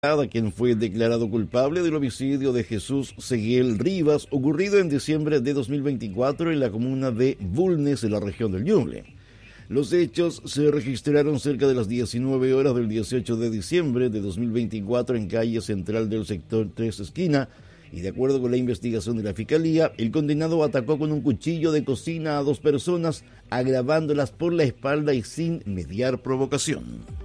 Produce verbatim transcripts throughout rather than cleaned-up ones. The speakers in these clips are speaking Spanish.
quien fue declarado culpable del homicidio de Jesús Seguel Rivas, ocurrido en diciembre de dos mil veinticuatro en la comuna de Bulnes, en la región del Ñuble. Los hechos se registraron cerca de las diecinueve horas del dieciocho de diciembre de dos mil veinticuatro en calle central del sector Tres Esquina, y de acuerdo con la investigación de la Fiscalía, el condenado atacó con un cuchillo de cocina a dos personas, agravándolas por la espalda y sin mediar provocación.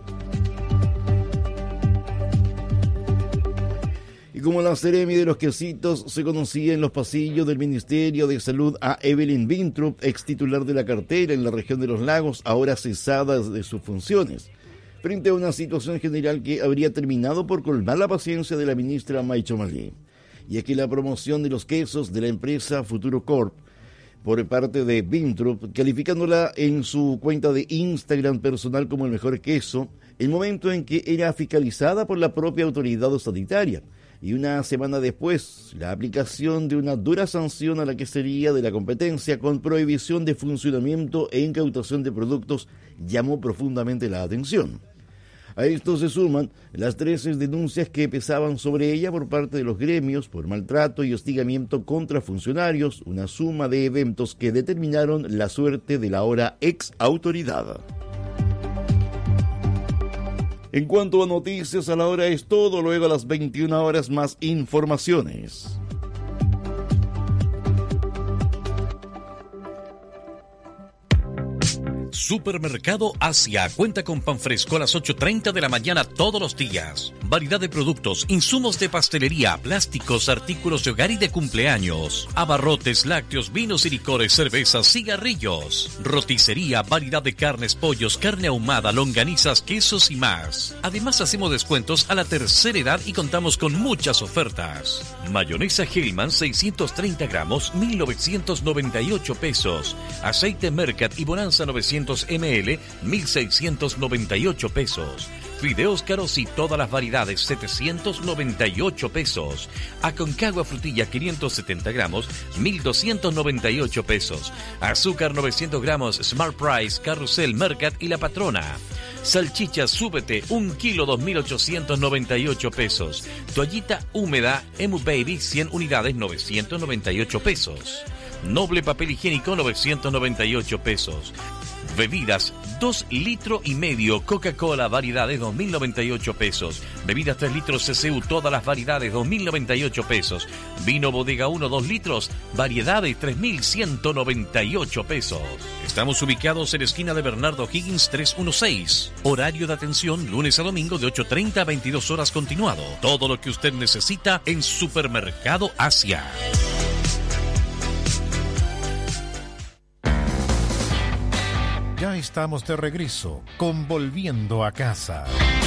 Y como la Seremi de los Quesitos se conocía en los pasillos del Ministerio de Salud a Evelyn Winthrop, ex titular de la cartera en la región de los Lagos, ahora cesada de sus funciones, frente a una situación general que habría terminado por colmar la paciencia de la ministra Maicho Malí. Y es que la promoción de los quesos de la empresa Futuro Corp por parte de Winthrop, calificándola en su cuenta de Instagram personal como el mejor queso, el momento en que era fiscalizada por la propia autoridad sanitaria, y una semana después, la aplicación de una dura sanción a la quesería de la competencia con prohibición de funcionamiento e incautación de productos llamó profundamente la atención. A esto se suman las trece denuncias que pesaban sobre ella por parte de los gremios por maltrato y hostigamiento contra funcionarios, una suma de eventos que determinaron la suerte de la ahora ex autoridad. En cuanto a noticias, a la hora es todo, luego a las veintiuna horas más informaciones. Supermercado Asia cuenta con pan fresco a las ocho treinta de la mañana todos los días. Variedad de productos, insumos de pastelería, plásticos, artículos de hogar y de cumpleaños. Abarrotes, lácteos, vinos y licores, cervezas, cigarrillos. Roticería, variedad de carnes, pollos, carne ahumada, longanizas, quesos y más. Además hacemos descuentos a la tercera edad y contamos con muchas ofertas. Mayonesa Hellman seiscientos treinta gramos, mil novecientos noventa y ocho pesos. Aceite Mercat y Bonanza novecientos mililitros, mil seiscientos noventa y ocho pesos. Fideos caros y todas las variedades, setecientos noventa y ocho pesos. Aconcagua frutilla quinientos setenta gramos, mil doscientos noventa y ocho pesos. Azúcar novecientos gramos, Smart Price, Carrusel, Mercat y La Patrona. Salchicha Súbete, un kilo, dos mil ochocientos noventa y ocho pesos. Toallita húmeda, Emu Baby, cien unidades, novecientos noventa y ocho pesos. Noble papel higiénico, novecientos noventa y ocho pesos. Bebidas, dos litros y medio, Coca-Cola, variedades, dos mil noventa y ocho pesos. Bebidas tres litros C C U, todas las variedades, dos mil noventa y ocho pesos. Vino Bodega uno, dos litros, variedades, tres mil ciento noventa y ocho pesos. Estamos ubicados en la esquina de Bernardo Higgins trescientos dieciséis. Horario de atención, lunes a domingo de ocho treinta a veintidós horas continuado. Todo lo que usted necesita en Supermercado Asia. Ya estamos de regreso con Volviendo a Casa.